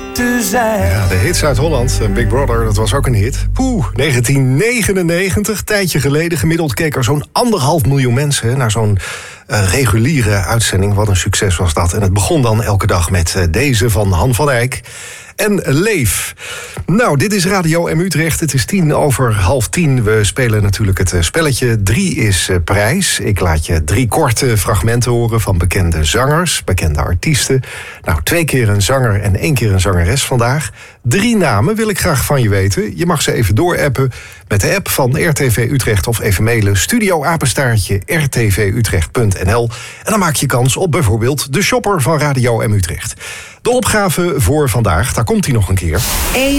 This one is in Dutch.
te zijn. Ja, de hits uit Holland. Big Brother, dat was ook een hit. 1999, tijdje geleden. Gemiddeld keken er zo'n 1,5 miljoen mensen naar zo'n reguliere uitzending. Wat een succes was dat. En het begon dan elke dag met deze van Han van Eyck en Leef. Nou, dit is Radio M Utrecht. Het is 10:09. We spelen natuurlijk het spelletje 3 is prijs. Ik laat je 3 korte fragmenten horen van bekende zangers, bekende artiesten. Nou, 2 keer een zanger en 1 keer een zangeres vandaag. 3 namen wil ik graag van je weten. Je mag ze even doorappen met de app van RTV Utrecht of even mailen studio@rtvutrecht.nl. En dan maak je kans op bijvoorbeeld de shopper van Radio M Utrecht. De opgave voor vandaag, daar komt hij nog een keer.